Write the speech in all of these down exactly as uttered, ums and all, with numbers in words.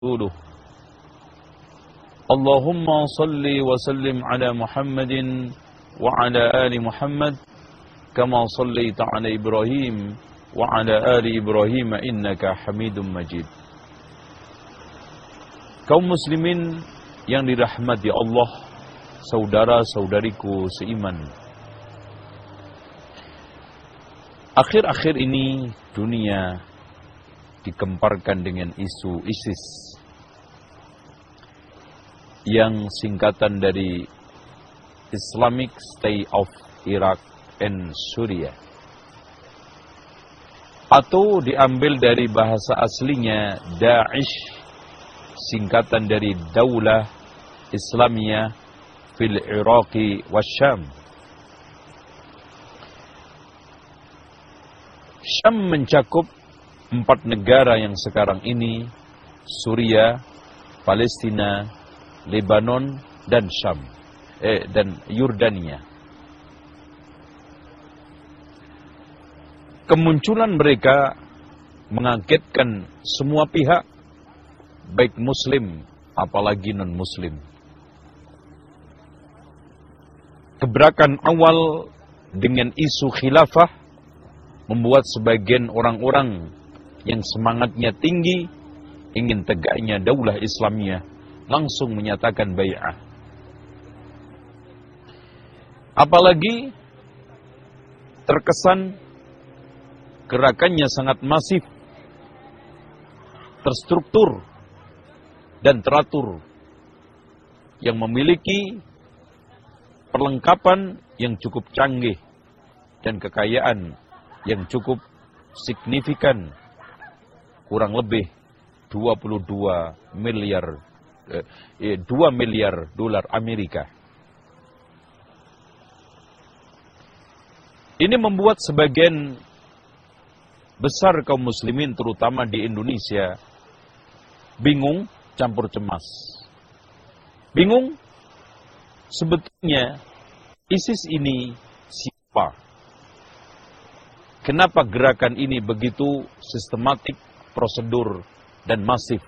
rasuluh. Allahumma salli wa sallim ala Muhammadin wa ala ali Muhammad kama sallaita ala Ibrahim wa ala ali Ibrahim innaka Hamidum Majid. Kaum muslimin yang dirahmati Allah, saudara-saudariku seiman. Akhir-akhir ini dunia dikemparkan dengan isu ISIS yang singkatan dari Islamic State of Iraq and Syria, atau diambil dari bahasa aslinya Daesh, singkatan dari Daulah Islamiyah fil Iraqi wasyam. Syam mencakup empat negara yang sekarang ini, Suria, Palestina, Lebanon, dan Syam, eh, dan Yordania. Kemunculan mereka mengagetkan semua pihak, baik Muslim apalagi non-Muslim. Gebrakan awal dengan isu khilafah membuat sebagian orang-orang yang semangatnya tinggi ingin tegaknya daulah Islamiyah langsung menyatakan bai'ah. Apalagi terkesan gerakannya sangat masif, terstruktur dan teratur, yang memiliki perlengkapan yang cukup canggih dan kekayaan yang cukup signifikan, kurang lebih dua puluh dua miliar eh, dua miliar dolar Amerika. Ini membuat sebagian besar kaum muslimin terutama di Indonesia bingung campur cemas. Bingung sebetulnya ISIS ini siapa? Kenapa gerakan ini begitu sistematik, prosedur, dan masif?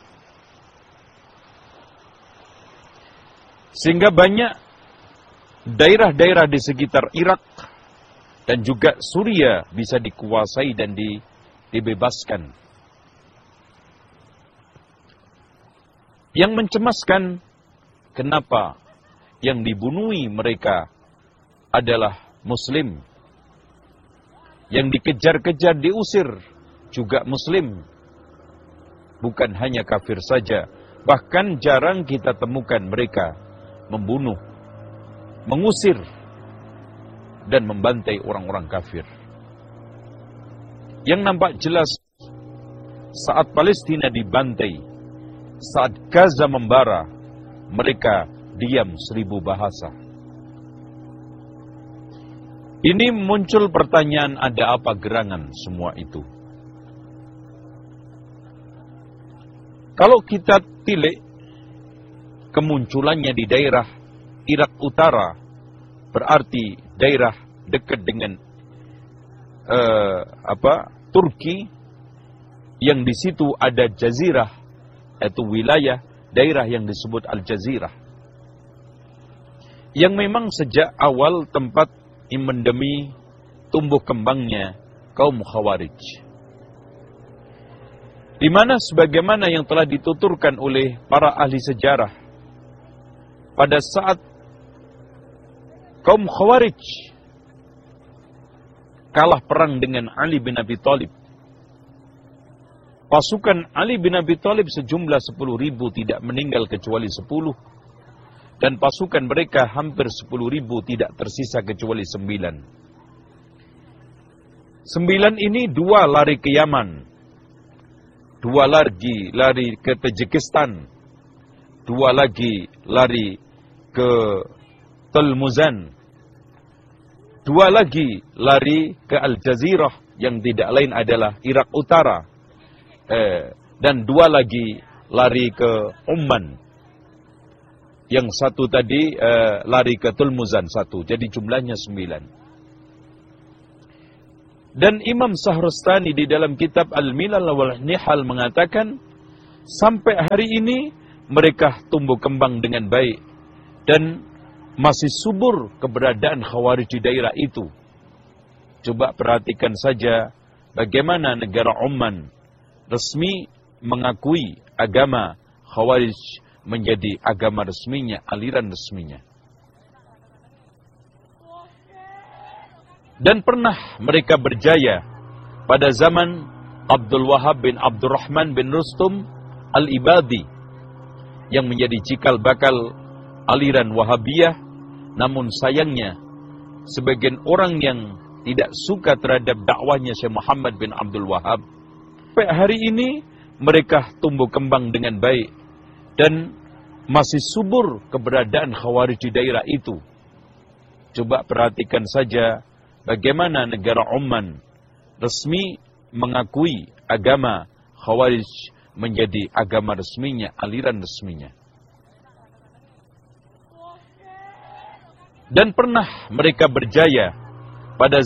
Sehingga banyak daerah-daerah di sekitar Irak dan juga Suria bisa dikuasai dan di, dibebaskan. Yang mencemaskan, kenapa yang dibunuhi mereka adalah Muslim, yang dikejar-kejar, diusir juga Muslim, bukan hanya kafir saja. Bahkan jarang kita temukan mereka membunuh, mengusir, dan membantai orang-orang kafir. Yang nampak jelas saat Palestina dibantai, saat Gaza membara, mereka diam seribu bahasa. Ini muncul pertanyaan, ada apa gerangan semua itu? Kalau kita tilik kemunculannya di daerah Irak Utara, berarti daerah dekat dengan uh, apa Turki, yang di situ ada jazirah, yaitu wilayah daerah yang disebut Al-Jazirah, yang memang sejak awal tempat endemi tumbuh kembangnya kaum Khawarij, di mana sebagaimana yang telah dituturkan oleh para ahli sejarah, pada saat kaum Khawarij kalah perang dengan Ali bin Abi Thalib, pasukan Ali bin Abi Thalib sejumlah sepuluh ribu tidak meninggal kecuali sepuluh. Dan pasukan mereka hampir sepuluh ribu tidak tersisa kecuali sembilan. Sembilan ini dua lari ke Yaman, dua lagi lari ke Tajikistan, dua lagi lari ke Telmuzan, dua lagi lari ke Al-Jazirah yang tidak lain adalah Irak Utara, eh, dan dua lagi lari ke Oman. Yang satu tadi uh, lari ke Tulmuzan satu, jadi jumlahnya sembilan. Dan Imam Shahrastani di dalam kitab Al-Milal wal Nihal mengatakan, Sampai hari ini mereka tumbuh kembang dengan baik dan masih subur keberadaan Khawarij di daerah itu. Coba perhatikan saja bagaimana negara Oman resmi mengakui agama Khawarij menjadi agama resminya, aliran resminya. Dan pernah mereka berjaya pada zaman Abdul Wahab bin Abdurrahman bin Rustum Al-Ibadi yang menjadi cikal bakal aliran Wahabiyah. Namun sayangnya sebagian orang yang tidak suka terhadap dakwahnya Syekh Muhammad bin Abdul Wahab, sampai hari ini mereka tumbuh kembang dengan baik dan masih subur keberadaan Khawarij di daerah itu. Coba perhatikan saja bagaimana negara Oman resmi mengakui agama Khawarij menjadi agama resminya, aliran resminya. Dan pernah mereka berjaya pada